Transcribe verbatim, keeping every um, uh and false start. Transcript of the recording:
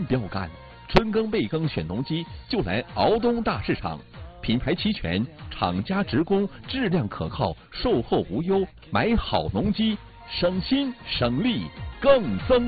标杆。春耕备耕选农机就来敖东大市场，品牌齐全，厂家直供，质量可靠，售后无忧，买好农机省心省力更增